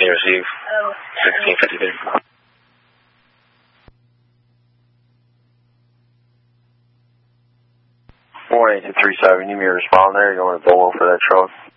receive. 1653. 18237, you need me to respond there? You're going to Bolo for that truck?